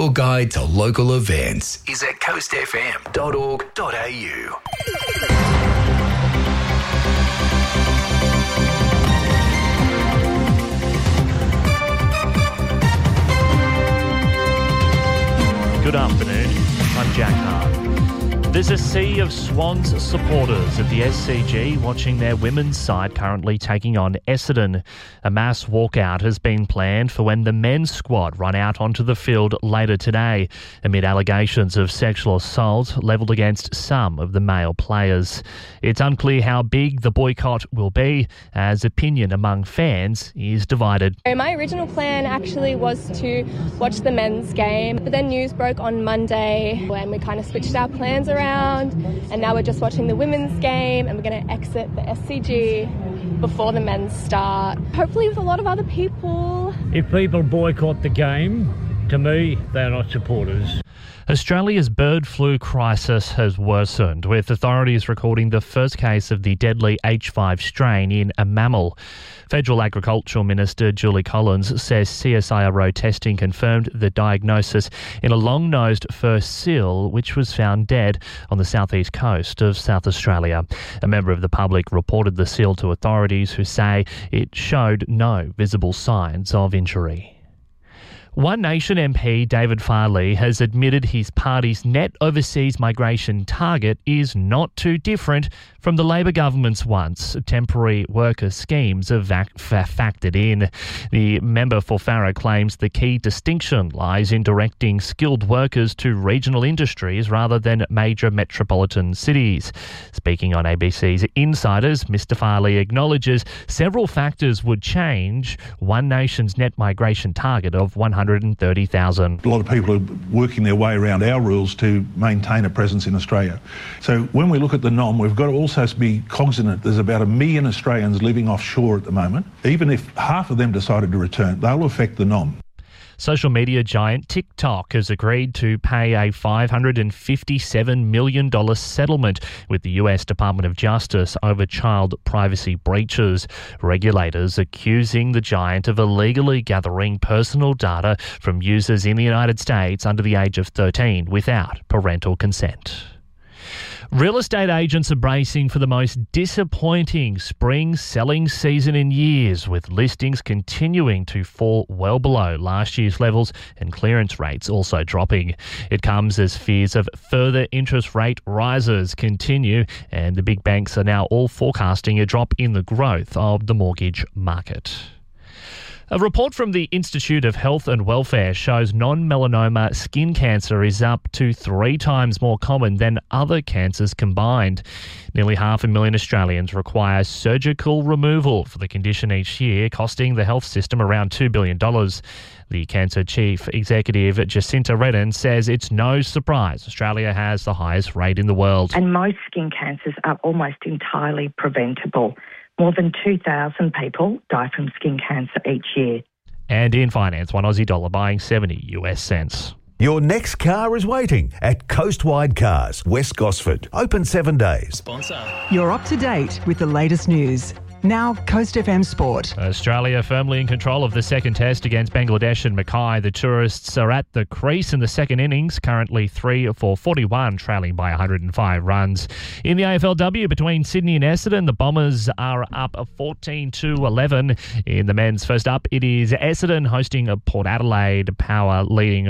Your guide to local events is at coastfm.org.au. Good afternoon, I'm Jack Hart. There's a sea of Swans supporters at the SCG watching their women's side currently taking on Essendon. A mass walkout has been planned for when the men's squad run out onto the field later today, amid allegations of sexual assault levelled against some of the male players. It's unclear how big the boycott will be, as opinion among fans is divided. My original plan actually was to watch the men's game, but then news broke on Monday when we kind of switched our plans around, and now we're just watching the women's game and we're going to exit the SCG before the men's start, hopefully with a lot of other people. If people boycott the game, to me, they're not supporters. Australia's bird flu crisis has worsened, with authorities recording the first case of the deadly H5 strain in a mammal. Federal Agricultural Minister Julie Collins says CSIRO testing confirmed the diagnosis in a long-nosed fur seal which was found dead on the southeast coast of South Australia. A member of the public reported the seal to authorities, who say it showed no visible signs of injury. One Nation MP David Farley has admitted his party's net overseas migration target is not too different from the Labor government's once temporary worker schemes have factored in. The member for Farrer claims the key distinction lies in directing skilled workers to regional industries rather than major metropolitan cities. Speaking on ABC's Insiders, Mr Farley acknowledges several factors would change One Nation's net migration target of 130,000. A lot of people are working their way around our rules to maintain a presence in Australia. So when we look at the NOM, we've got to also be cognizant there's about 1 million Australians living offshore at the moment. Even if half of them decided to return, they'll affect the NOM. Social media giant TikTok has agreed to pay a $557 million settlement with the US Department of Justice over child privacy breaches. Regulators accusing the giant of illegally gathering personal data from users in the United States under the age of 13 without parental consent. Real estate agents are bracing for the most disappointing spring selling season in years, with listings continuing to fall well below last year's levels and clearance rates also dropping. It comes as fears of further interest rate rises continue, and the big banks are now all forecasting a drop in the growth of the mortgage market. A report from the Institute of Health and Welfare shows non-melanoma skin cancer is up to 3 times more common than other cancers combined. Nearly 500,000 Australians require surgical removal for the condition each year, costing the health system around $2 billion. The Cancer Chief Executive, Jacinta Redden, says it's no surprise Australia has the highest rate in the world. And most skin cancers are almost entirely preventable. More than 2,000 people die from skin cancer each year. And in finance, one Aussie dollar buying 70 US cents. Your next car is waiting at Coastwide Cars, West Gosford. Open 7 days. Sponsor. You're up to date with the latest news. Now, Coast FM Sport. Australia firmly in control of the second test against Bangladesh and Mackay. The tourists are at the crease in the second innings, currently 3 for 41, trailing by 105 runs. In the AFLW, between Sydney and Essendon, the Bombers are up 14-11. In the men's first up, it is Essendon hosting Port Adelaide, Power leading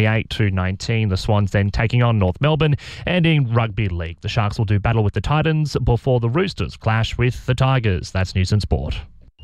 28-19. The Swans then taking on North Melbourne. And in Rugby League, the Sharks will do battle with the Titans before the Roosters clash with the Tigers. That's News and Sport.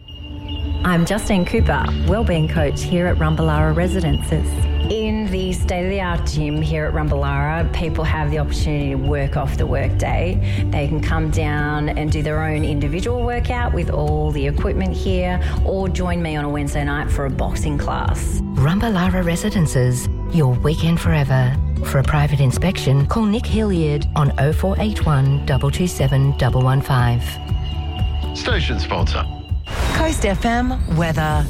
I'm Justine Cooper, Wellbeing Coach here at Rumballara Residences. In the state-of-the-art gym here at Rumballara, people have the opportunity to work off the workday. They can come down and do their own individual workout with all the equipment here, or join me on a Wednesday night for a boxing class. Rumballara Residences, your weekend forever. For a private inspection, call Nick Hilliard on 0481 227 115. Station sponsor. Coast FM weather.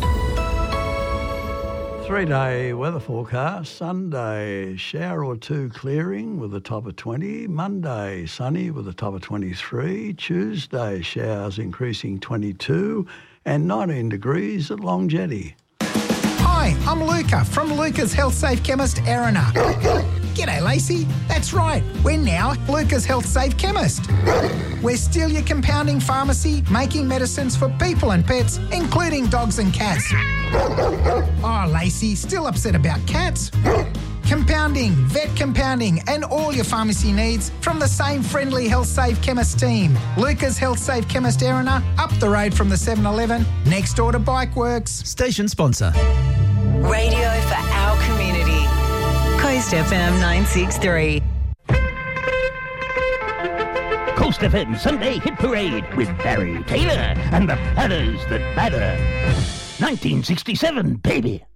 3-day weather forecast. Sunday, shower or two clearing with a top of 20. Monday, sunny with a top of 23. Tuesday, showers increasing 22 and 19 degrees at Long Jetty. Hi, Hi, I'm Luca from Luca's Health Safe Chemist, Erina. G'day, Lacey. That's right. We're now Luca's Health Safe Chemist. We're still your compounding pharmacy, making medicines for people and pets, including dogs and cats. Oh, Lacey, still upset about cats? Compounding, vet compounding, and all your pharmacy needs from the same friendly Health Safe Chemist team. Luca's Health Safe Chemist, Erina, up the road from the 7-Eleven, next door to Bikeworks. Station sponsor. Radio for our community. Coast FM 963. Coast FM Sunday Hit Parade with Barry Taylor and the Padders That Matter. 1967, baby.